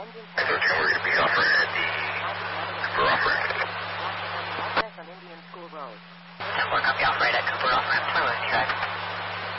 I thought you were going to be offering at the Cooper off-ramp. On Indian School Road. 10-4, copy off-right at Cooper off-ramp.